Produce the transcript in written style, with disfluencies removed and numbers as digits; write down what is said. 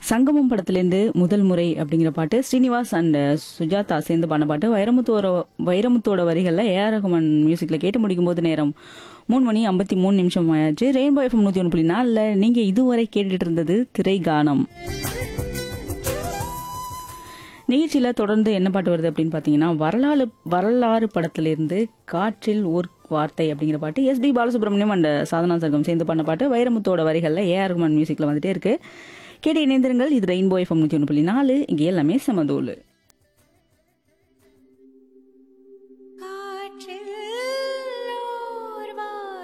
சங்கமம் படத்திலேருந்து முதல் முறை அப்படிங்கிற பாட்டு ஸ்ரீனிவாஸ் அண்ட் சுஜாதா சேர்ந்து பாடின பாட்டு வைரமுத்தோட வரிகள்ல ஏஆர் ரஹ்மான் மியூசிக்ல கேட்டு முடிக்கும் போது நேரம் 3:53 ஆயாச்சு. ரெயின்போ எஃப்எம் 101.4 நீங்க இதுவரை கேட்டுட்டு இருந்தது திரைகானம். நிகழ்ச்சியில தொடர்ந்து என்ன பாட்டு வருது அப்படின்னு பாத்தீங்கன்னா வரலாறு படத்திலிருந்து காற்றில் ஓர் வார்த்தை அப்படிங்கிற பாட்டு எஸ்பி பாலசுப்ரமணியம் அண்ட் சாதனா சர்க்கம் சேர்ந்து பண்ண பாட்டு வைரமுத்தோட வரிகள்ல ஏஆர் ரஹ்மான் மியூசிக்ல வந்துட்டே இருக்கு. கேட்டு இணைந்திருங்கள். இது ரெயின்போ எஃப்எம் 101.4 இங்கே எல்லாமே சமதோலு.